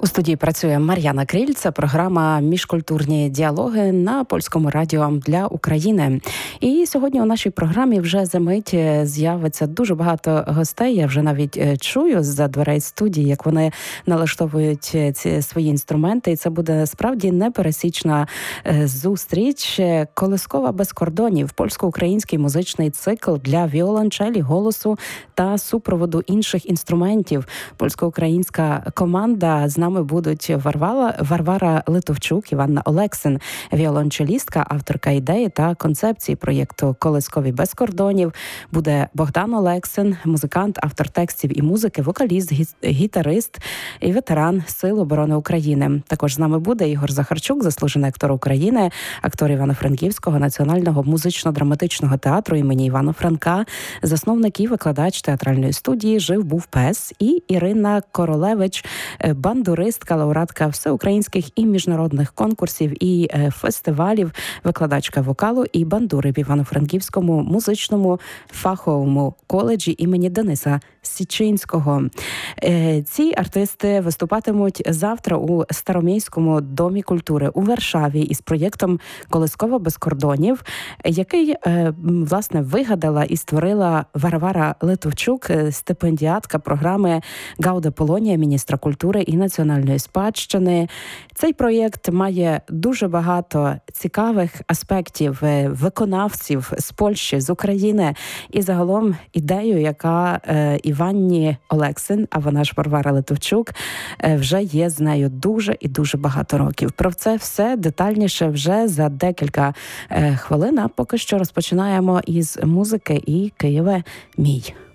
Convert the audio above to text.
У студії працює Мар'яна Кріль. Це програма «Міжкультурні діалоги» на Польському радіо для України. І сьогодні у нашій програмі вже за мить з'явиться дуже багато гостей. Я вже навіть чую з-за дверей студії, як вони налаштовують ці свої інструменти. І це буде справді непересічна зустріч. «Колискова без кордонів» – польсько-український музичний цикл для віолончелі, голосу та супроводу інших інструментів. Польсько-українська команда. З нами будуть Варвара Литовчук, Іванна Олексин, віолончелістка, авторка ідеї та концепції проєкту «Колискові без кордонів». Буде Богдан Олексин, музикант, автор текстів і музики, вокаліст, гітарист і ветеран Сил оборони України. Також з нами буде Ігор Захарчук, заслужений актор України, актор Івано-Франківського національного музично-драматичного театру імені Івана Франка, засновник і викладач театральної студії «Жив-був пес», і Ірина Королевич, бандуристка, лауреатка всеукраїнських і міжнародних конкурсів і фестивалів, викладачка вокалу і бандури в Івано-Франківському музичному фаховому коледжі імені Дениса Січинського. Ці артисти виступатимуть завтра у Старомійському домі культури у Варшаві із проєктом «Колискова без кордонів», який, власне, вигадала і створила Варвара Литовчук, стипендіатка програми «Гауда Полонія» міністра культури і національної спадщини. Цей проєкт має дуже багато цікавих аспектів, виконавців з Польщі, з України і загалом ідею, яка Іванні Олексин, а вона ж Варвара Литовчук, вже є з нею дуже і дуже багато років. Про це все детальніше вже за декілька хвилин, а поки що розпочинаємо із музики і «Києве мій».